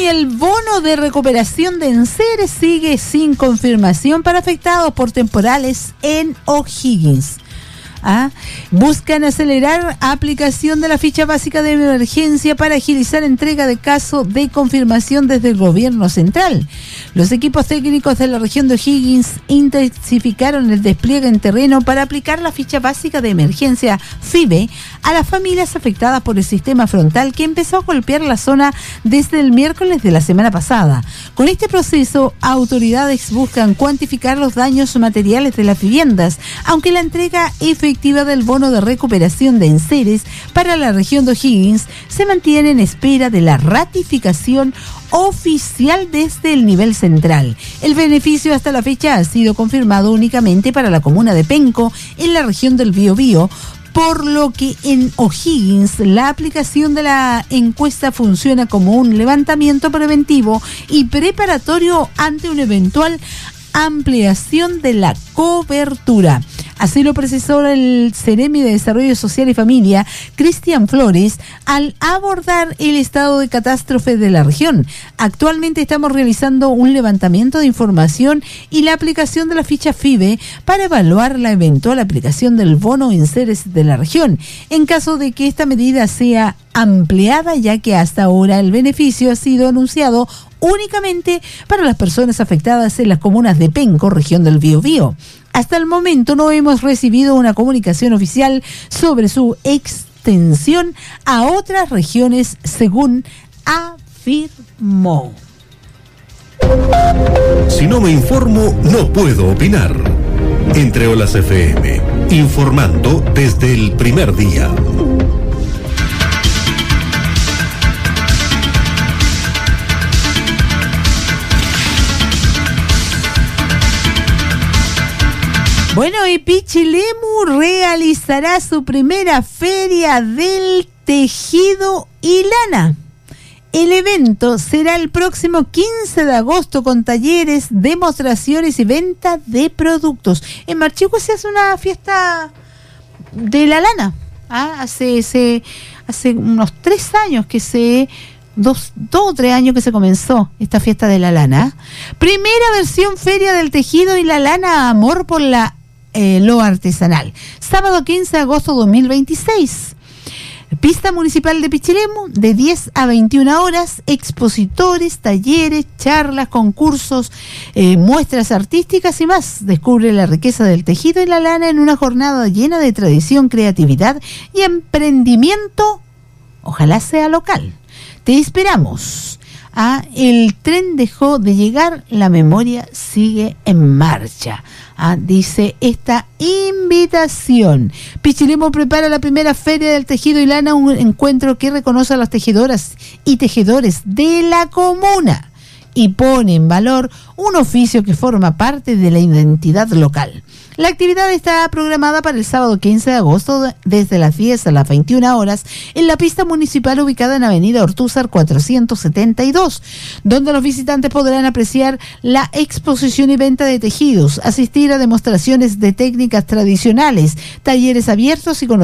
y el bono de recuperación de enseres sigue sin confirmación para afectados por temporales en O'Higgins. Buscan acelerar aplicación de la ficha básica de emergencia para agilizar entrega de caso de confirmación desde el gobierno central. Los equipos técnicos de la región de O'Higgins intensificaron el despliegue en terreno para aplicar la ficha básica de emergencia FIBE a las familias afectadas por el sistema frontal que empezó a golpear la zona desde el miércoles de la semana pasada. Con este proceso, autoridades buscan cuantificar los daños materiales de las viviendas, aunque la entrega efectiva del bono de recuperación de enseres para la región de O'Higgins se mantiene en espera de la ratificación oficial desde el nivel central. El beneficio hasta la fecha ha sido confirmado únicamente para la comuna de Penco, en la región del Biobío, por lo que en O'Higgins la aplicación de la encuesta funciona como un levantamiento preventivo y preparatorio ante una eventual ampliación de la cobertura. Así lo precisó el Ceremi de Desarrollo Social y Familia, Cristian Flores, al abordar el estado de catástrofe de la región. Actualmente estamos realizando un levantamiento de información y la aplicación de la ficha FIBE para evaluar la eventual aplicación del bono enseres de la región, en caso de que esta medida sea ampliada, ya que hasta ahora el beneficio ha sido anunciado únicamente para las personas afectadas en las comunas de Penco, región del Biobío. Hasta el momento no hemos recibido una comunicación oficial sobre su extensión a otras regiones, según afirmó. Si no me informo, no puedo opinar. Entre Olas FM, informando desde el primer día. Bueno, y Pichilemu realizará su primera feria del tejido y lana. El evento será el próximo 15 de agosto con talleres, demostraciones y venta de productos. En Marchico se hace una fiesta de la lana. Hace unos 3 años que se... 2 o 3 años que se comenzó esta fiesta de la lana. Primera versión feria del tejido y la lana, amor por lo artesanal. Sábado 15 de agosto 2026. Pista municipal de Pichilemu, de 10 a 21 horas, expositores, talleres, charlas, concursos, muestras artísticas y más. Descubre la riqueza del tejido y la lana en una jornada llena de tradición, creatividad y emprendimiento. Ojalá sea local. Te esperamos. El tren dejó de llegar, la memoria sigue en marcha. Dice esta invitación. Pichilemu prepara la primera feria del tejido y lana, un encuentro que reconoce a las tejedoras y tejedores de la comuna y pone en valor un oficio que forma parte de la identidad local. La actividad está programada para el sábado 15 de agosto desde las 10 a las 21 horas en la pista municipal ubicada en Avenida Ortúzar 472, donde los visitantes podrán apreciar la exposición y venta de tejidos, asistir a demostraciones de técnicas tradicionales, talleres abiertos y conocer